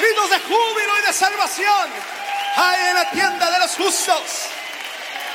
gritos de júbilo y de salvación hay en la tienda de los justos.